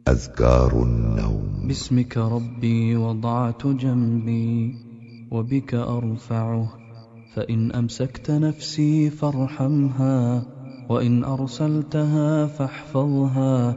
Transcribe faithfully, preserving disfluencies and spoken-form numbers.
أذكار النوم. باسمك ربي وضعت جنبي وبك أرفعه، فإن أمسكت نفسي فارحمها، وإن أرسلتها فاحفظها.